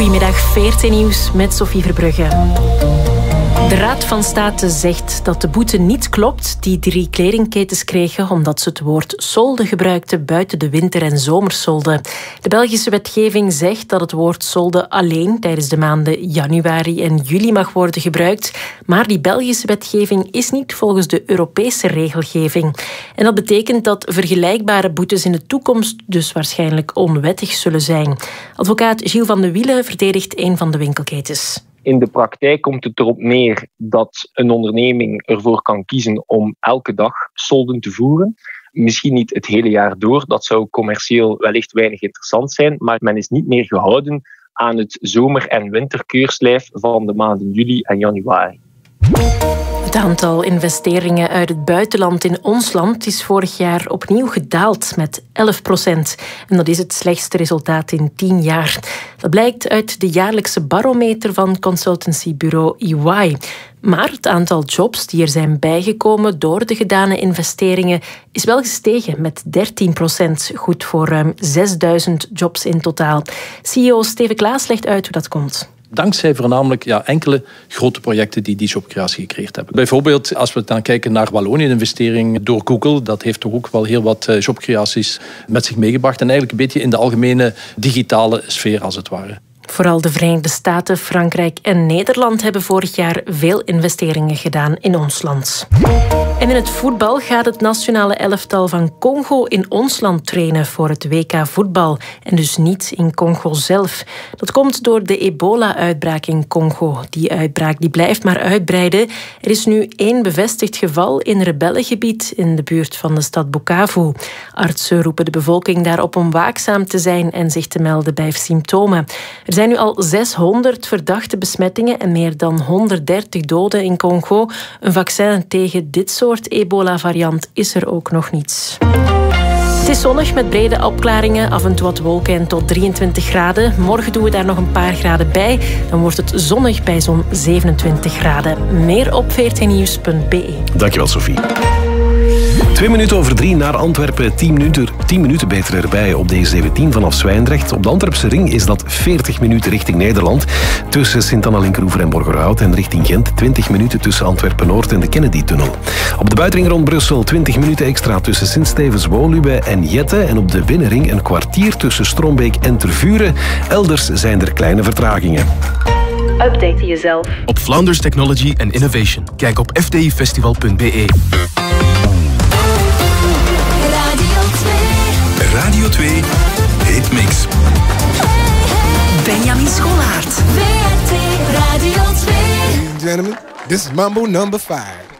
Goedemiddag, VRT Nieuws met Sophie Verbrugge. De Raad van State zegt dat de boete niet klopt die 3 kledingketens kregen omdat ze het woord solde gebruikten buiten de winter- en zomersolde. De Belgische wetgeving zegt dat het woord solde alleen tijdens de maanden januari en juli mag worden gebruikt, maar die Belgische wetgeving is niet volgens de Europese regelgeving. En dat betekent dat vergelijkbare boetes in de toekomst dus waarschijnlijk onwettig zullen zijn. Advocaat Gilles van de Wiele verdedigt een van de winkelketens. In de praktijk komt het erop neer dat een onderneming ervoor kan kiezen om elke dag solden te voeren. Misschien niet het hele jaar door, dat zou commercieel wellicht weinig interessant zijn, maar men is niet meer gehouden aan het zomer- en winterkeurslijf van de maanden juli en januari. Het aantal investeringen uit het buitenland in ons land is vorig jaar opnieuw gedaald met 11%. En dat is het slechtste resultaat in 10 jaar. Dat blijkt uit de jaarlijkse barometer van consultancybureau EY. Maar het aantal jobs die er zijn bijgekomen door de gedane investeringen is wel gestegen met 13%. Goed voor ruim 6000 jobs in totaal. CEO Steven Klaas legt uit hoe dat komt. Dankzij voornamelijk enkele grote projecten die jobcreatie gecreëerd hebben. Bijvoorbeeld, als we dan kijken naar Wallonië, investering door Google, dat heeft toch ook wel heel wat jobcreaties met zich meegebracht. En eigenlijk een beetje in de algemene digitale sfeer, als het ware. Vooral de Verenigde Staten, Frankrijk en Nederland hebben vorig jaar veel investeringen gedaan in ons land. En in het voetbal gaat het nationale elftal van Congo in ons land trainen voor het WK voetbal. En dus niet in Congo zelf. Dat komt door de ebola-uitbraak in Congo. Die uitbraak die blijft maar uitbreiden. Er is nu 1 bevestigd geval in rebellengebied in de buurt van de stad Bukavu. Artsen roepen de bevolking daarop om waakzaam te zijn en zich te melden bij symptomen. Er zijn nu al 600 verdachte besmettingen en meer dan 130 doden in Congo. Een vaccin tegen dit soort ebola-variant is er ook nog niet. Het is zonnig met brede opklaringen, af en toe wat wolken en tot 23 graden. Morgen doen we daar nog een paar graden bij. Dan wordt het zonnig bij zo'n 27 graden. Meer op vrtnieuws.be. Dankjewel, Sophie. 2:03 naar Antwerpen, 10 minuten beter erbij op de E17 vanaf Zwijndrecht. Op de Antwerpse ring is dat 40 minuten richting Nederland. Tussen Sint-Anna-Linkeroever en Borgerhout en richting Gent 20 minuten tussen Antwerpen-Noord en de Kennedy-tunnel. Op de buitenring rond Brussel 20 minuten extra tussen Sint-Stevens-Woluwe en Jette. En op de binnenring een kwartier tussen Strombeek en Tervuren. Elders zijn er kleine vertragingen. Update jezelf op Flanders Technology and Innovation. Kijk op fdifestival.be. Radio 2 Hitmix. Benjamin Scholaert. VRT Radio 2. Ladies and gentlemen, this is Mambo number 5.